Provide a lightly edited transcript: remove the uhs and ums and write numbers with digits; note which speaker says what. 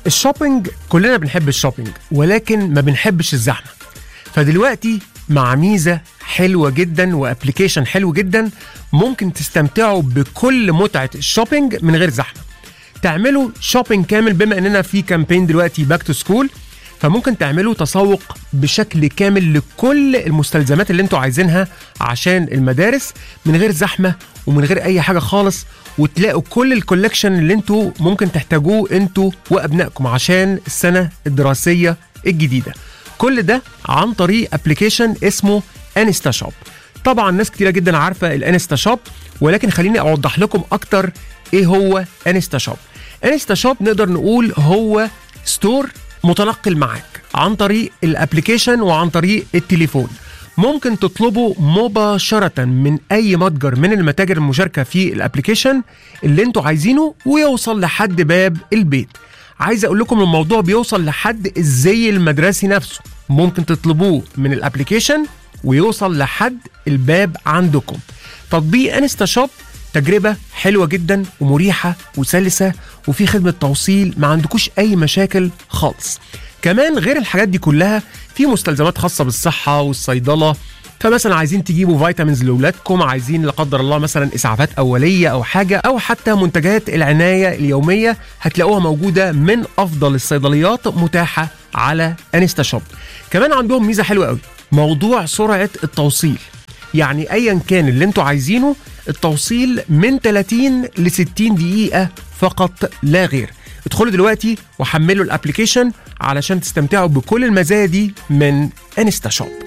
Speaker 1: الشوبينج كلنا بنحب الشوبينج، ولكن ما بنحبش الزحمة. فدلوقتي مع ميزة حلوة جدا وابليكيشن حلو جدا ممكن تستمتعوا بكل متعة الشوبينج من غير زحمة. تعملوا شوبينج كامل، بما اننا في كامبين دلوقتي باك تو سكول، فممكن تعملوا تسوق بشكل كامل لكل المستلزمات اللي انتوا عايزينها عشان المدارس من غير زحمة ومن غير اي حاجة خالص، وتلاقوا كل الكولكشن اللي انتوا ممكن تحتاجوه انتوا وابنائكم عشان السنة الدراسية الجديدة. كل ده عن طريق ابليكيشن اسمه انستا شوب. طبعا ناس كتيرة جدا عارفة الانستا شوب، ولكن خليني اوضح لكم اكتر ايه هو انستا شوب. انستا شوب نقدر نقول هو ستور متنقل معاك عن طريق الابليكيشن وعن طريق التليفون. ممكن تطلبه مباشرة من أي متجر من المتاجر المشاركة في الابليكيشن اللي انتوا عايزينه ويوصل لحد باب البيت. عايز أقول لكم الموضوع بيوصل لحد الزي المدرسي نفسه، ممكن تطلبوه من الابليكيشن ويوصل لحد الباب عندكم. تطبيق انستا شوب تجربة حلوة جدا ومريحة وسلسة، وفي خدمة توصيل ما عندكوش أي مشاكل خالص. كمان غير الحاجات دي كلها في مستلزمات خاصة بالصحة والصيدلة، فمثلا عايزين تجيبوا فيتامينز لأولادكم، عايزين لا قدر الله مثلا إسعافات أولية أو حاجة، أو حتى منتجات العناية اليومية هتلاقوها موجودة من أفضل الصيدليات متاحة على انستا شوب. كمان عندهم ميزة حلوة قوي، موضوع سرعة التوصيل. يعني أيا كان اللي انتوا عايزينه التوصيل من 30 ل 60 دقيقة فقط لا غير. ادخلوا دلوقتي وحملوا الابليكيشن علشان تستمتعوا بكل المزايا دي من انستا شوب.